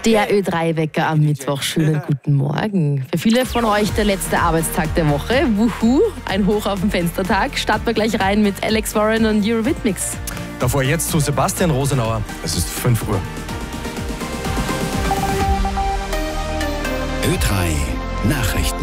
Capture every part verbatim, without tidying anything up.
Der Ö drei Wecker am Mittwoch. Schönen guten Morgen. Für viele von euch der letzte Arbeitstag der Woche. Wuhu, ein Hoch auf den Fenstertag. Starten wir gleich rein mit Alex Warren und Eurythmics. Davor jetzt zu Sebastian Rosenauer. Es ist fünf Uhr. Ö drei Nachrichten.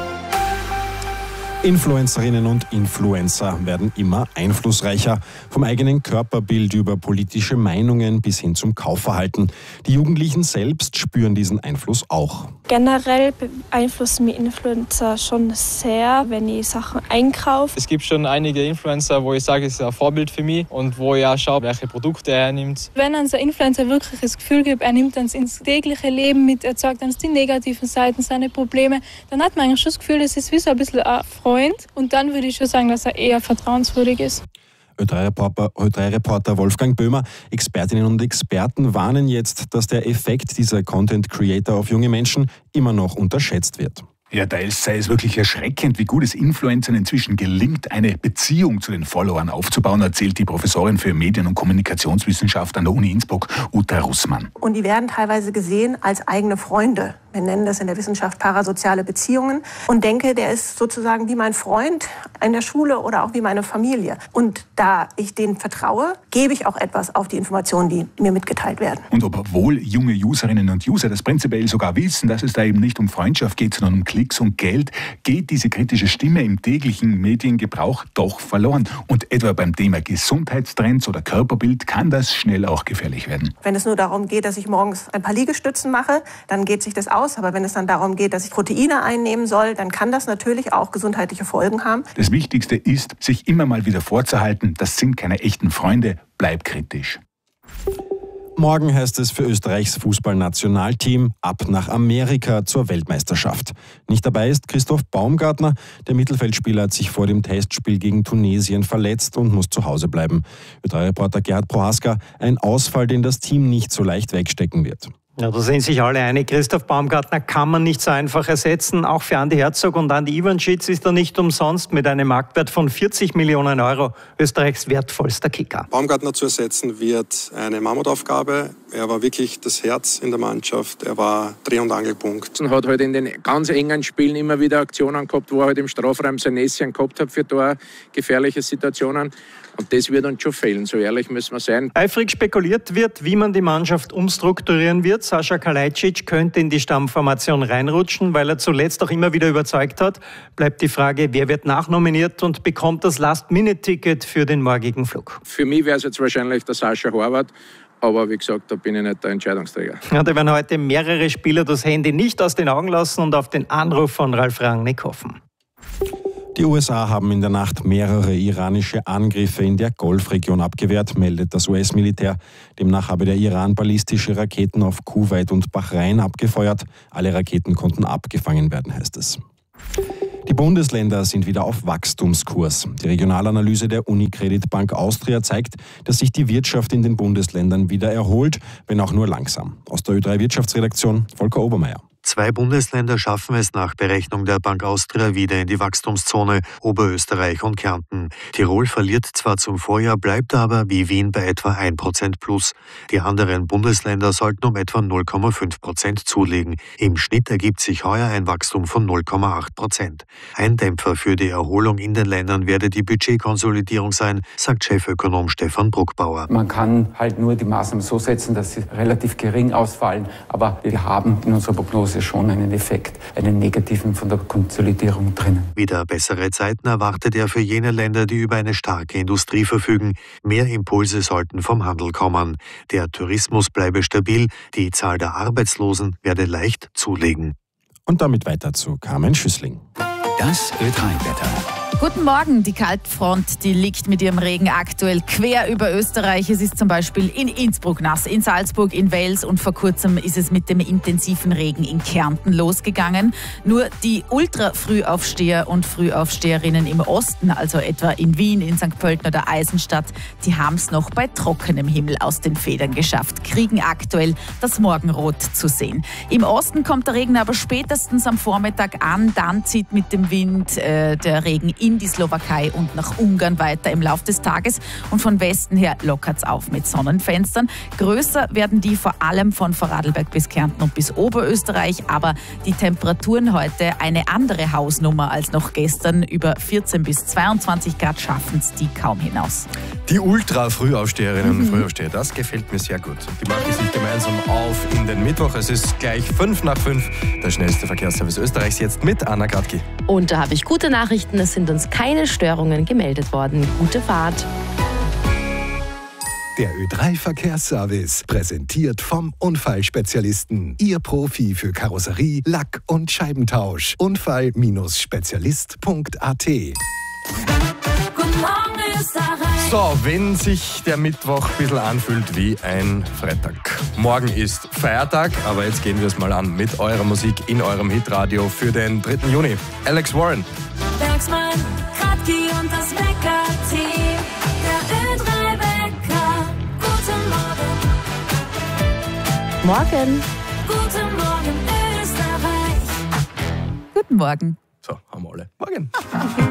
Influencerinnen und Influencer werden immer einflussreicher. Vom eigenen Körperbild über politische Meinungen bis hin zum Kaufverhalten. Die Jugendlichen selbst spüren diesen Einfluss auch. Generell beeinflussen mich Influencer schon sehr, wenn ich Sachen einkaufe. Es gibt schon einige Influencer, wo ich sage, es ist ein Vorbild für mich und wo ich auch schaue, welche Produkte er nimmt. Wenn uns ein Influencer wirklich das Gefühl gibt, er nimmt uns ins tägliche Leben mit, er zeigt uns die negativen Seiten, seine Probleme, dann hat man eigentlich schon das Gefühl, es ist wie so ein bisschen ein Freund. Und dann würde ich schon sagen, dass er eher vertrauenswürdig ist. Ö drei Reporter Wolfgang Böhmer, Expertinnen und Experten warnen jetzt, dass der Effekt dieser Content Creator auf junge Menschen immer noch unterschätzt wird. Ja, teils sei es wirklich erschreckend, wie gut es Influencern inzwischen gelingt, eine Beziehung zu den Followern aufzubauen, erzählt die Professorin für Medien- und Kommunikationswissenschaft an der Uni Innsbruck, Uta Russmann. Und die werden teilweise gesehen als eigene Freunde. Wir nennen das in der Wissenschaft parasoziale Beziehungen. Und denke, der ist sozusagen wie mein Freund in der Schule oder auch wie meine Familie. Und da ich denen vertraue, gebe ich auch etwas auf die Informationen, die mir mitgeteilt werden. Und obwohl junge Userinnen und User das prinzipiell sogar wissen, dass es da eben nicht um Freundschaft geht, sondern um Klicks und Geld, geht diese kritische Stimme im täglichen Mediengebrauch doch verloren. Und etwa beim Thema Gesundheitstrends oder Körperbild kann das schnell auch gefährlich werden. Wenn es nur darum geht, dass ich morgens ein paar Liegestützen mache, dann geht sich das aus. Aber wenn es dann darum geht, dass ich Proteine einnehmen soll, dann kann das natürlich auch gesundheitliche Folgen haben. Das Wichtigste ist, sich immer mal wieder vorzuhalten, das sind keine echten Freunde, bleib kritisch. Morgen heißt es für Österreichs Fußballnationalteam ab nach Amerika zur Weltmeisterschaft. Nicht dabei ist Christoph Baumgartner. Der Mittelfeldspieler hat sich vor dem Testspiel gegen Tunesien verletzt und muss zu Hause bleiben. Ö drei Reporter Gerhard Prohaska, ein Ausfall, den das Team nicht so leicht wegstecken wird. Ja, da sind sich alle einig. Christoph Baumgartner kann man nicht so einfach ersetzen. Auch für Andi Herzog und Andi Ivanschitz ist er nicht umsonst mit einem Marktwert von vierzig Millionen Euro Österreichs wertvollster Kicker. Baumgartner zu ersetzen wird eine Mammutaufgabe. Er war wirklich das Herz in der Mannschaft. Er war Dreh- und Angelpunkt. Und hat halt in den ganz engen Spielen immer wieder Aktionen gehabt, wo er halt im Strafraum sein Näschen gehabt hat für Tor, gefährliche Situationen. Und das wird uns schon fehlen, so ehrlich müssen wir sein. Eifrig spekuliert wird, wie man die Mannschaft umstrukturieren wird. Sascha Kalajdzic könnte in die Stammformation reinrutschen, weil er zuletzt auch immer wieder überzeugt hat. Bleibt die Frage, wer wird nachnominiert und bekommt das Last-Minute-Ticket für den morgigen Flug? Für mich wäre es jetzt wahrscheinlich der Sascha Horvath. Aber wie gesagt, da bin ich nicht der Entscheidungsträger. Ja, da werden heute mehrere Spieler das Handy nicht aus den Augen lassen und auf den Anruf von Ralf Rangnick hoffen. Die U S A haben in der Nacht mehrere iranische Angriffe in der Golfregion abgewehrt, meldet das U S-Militär. Demnach habe der Iran ballistische Raketen auf Kuwait und Bahrain abgefeuert. Alle Raketen konnten abgefangen werden, heißt es. Die Bundesländer sind wieder auf Wachstumskurs. Die Regionalanalyse der Unicredit Bank Austria zeigt, dass sich die Wirtschaft in den Bundesländern wieder erholt, wenn auch nur langsam. Aus der Ö drei Wirtschaftsredaktion Volker Obermeier. Zwei Bundesländer schaffen es nach Berechnung der Bank Austria wieder in die Wachstumszone, Oberösterreich und Kärnten. Tirol verliert zwar zum Vorjahr, bleibt aber wie Wien bei etwa ein Prozent plus. Die anderen Bundesländer sollten um etwa null Komma fünf Prozent zulegen. Im Schnitt ergibt sich heuer ein Wachstum von null Komma acht Prozent. Ein Dämpfer für die Erholung in den Ländern werde die Budgetkonsolidierung sein, sagt Chefökonom Stefan Bruckbauer. Man kann halt nur die Maßnahmen so setzen, dass sie relativ gering ausfallen, aber wir haben in unserer Prognose schon einen Effekt, einen negativen von der Konsolidierung drinnen. Wieder bessere Zeiten erwartet er für jene Länder, die über eine starke Industrie verfügen. Mehr Impulse sollten vom Handel kommen. Der Tourismus bleibe stabil, die Zahl der Arbeitslosen werde leicht zulegen. Und damit weiter zu Carmen Schüssling. Das Ö drei Wetter. Guten Morgen, die Kaltfront, die liegt mit ihrem Regen aktuell quer über Österreich. Es ist zum Beispiel in Innsbruck nass, in Salzburg, in Wels und vor kurzem ist es mit dem intensiven Regen in Kärnten losgegangen. Nur die Ultra-Frühaufsteher und Frühaufsteherinnen im Osten, also etwa in Wien, in Sankt Pölten oder Eisenstadt, die haben es noch bei trockenem Himmel aus den Federn geschafft, kriegen aktuell das Morgenrot zu sehen. Im Osten kommt der Regen aber spätestens am Vormittag an, dann zieht mit dem Wind äh, der Regen in die Slowakei und nach Ungarn weiter im Laufe des Tages. Und von Westen her lockert es auf mit Sonnenfenstern. Größer werden die vor allem von Vorarlberg bis Kärnten und bis Oberösterreich. Aber die Temperaturen heute eine andere Hausnummer als noch gestern. Über vierzehn bis zweiundzwanzig Grad schaffen es die kaum hinaus. Die Ultra-Frühaufsteherinnen und mhm. Frühaufsteher, das gefällt mir sehr gut. Die machen sich gemeinsam auf in den Mittwoch. Es ist gleich fünf nach fünf. Der schnellste Verkehrsservice Österreichs jetzt mit Anna Gradki. Und da habe ich gute Nachrichten. Es sind uns keine Störungen gemeldet worden. Gute Fahrt. Der Ö drei Verkehrsservice, präsentiert vom Unfallspezialisten. Ihr Profi für Karosserie, Lack- und Scheibentausch. Unfall Spezialist Punkt a t. Guten Morgen, Österreich. So, wenn sich der Mittwoch ein bisschen anfühlt wie ein Freitag. Morgen ist Feiertag, aber jetzt gehen wir es mal an mit eurer Musik in eurem Hitradio für den dritten Juni. Alex Warren. Bergsmann, Gradki und das Wecker-Team. Der Ö drei Wecker. Guten Morgen. Morgen. Guten Morgen, Österreich. Guten Morgen. So, haben wir alle. Morgen.